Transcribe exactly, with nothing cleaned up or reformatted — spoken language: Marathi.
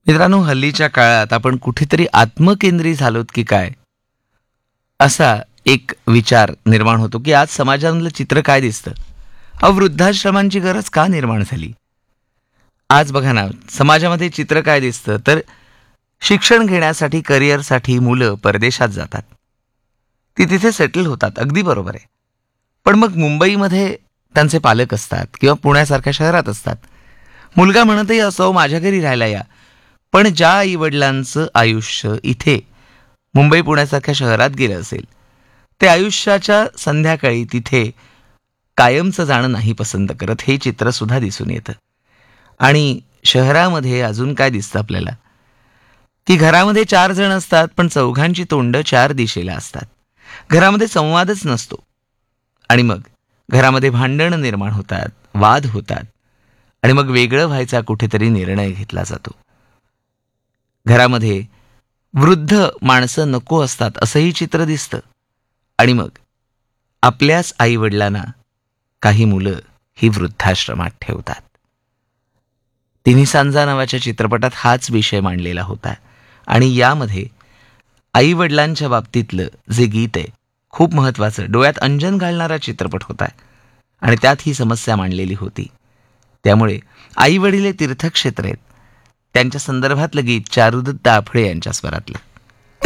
मित्रांनो, हल्लीच्या काळात आपण कुठेतरी आत्मकेंद्री झालोत की काय, असा एक विचार निर्माण होतो की आज समाजामधलं चित्र काय दिसतं. अहो, वृद्धाश्रमांची गरज का निर्माण झाली? आज बघा ना, समाजामध्ये चित्र काय दिसतं तर शिक्षण घेण्यासाठी, करिअरसाठी मुलं परदेशात जातात. ती तिथे सेटल होतात, अगदी बरोबर आहे. पण मग मुंबईमध्ये त्यांचे पालक असतात किंवा पुण्यासारख्या शहरात असतात. मुलगा म्हणतही असो, माझ्या घरी राहायला या. पण ज्या आईवडिलांचं आयुष्य इथे मुंबई पुण्यासारख्या शहरात गेलं असेल, ते आयुष्याच्या संध्याकाळी तिथे कायमचं जाणं नाही पसंत करत, हे चित्र सुद्धा दिसून येतं. आणि शहरामध्ये अजून काय दिसतं आपल्याला, की घरामध्ये चार जण असतात पण चौघांची तोंड चार दिशेला असतात. घरामध्ये संवादच नसतो आणि मग घरामध्ये भांडणं निर्माण होतात, वाद होतात आणि मग वेगळं व्हायचा कुठेतरी निर्णय घेतला जातो. घरामध्ये वृद्ध माणसं नको असतात असंही चित्र दिसतं आणि मग आपल्याच आईवडिलांना काही मुलं ही वृद्धाश्रमात ठेवतात. तिन्ही सांजा नावाच्या चित्रपटात हाच विषय मांडलेला होता आणि यामध्ये आईवडिलांच्या बाबतीतलं जे गीत आहे खूप महत्त्वाचं, डोळ्यात अंजन घालणारा चित्रपट होता आणि त्यात ही समस्या मांडलेली होती. त्यामुळे आईवडील हे तीर्थक्षेत्र आहेत, त्यांच्या संदर्भातलं गीत चारुदत्त आफळे यांच्या स्वरातलं.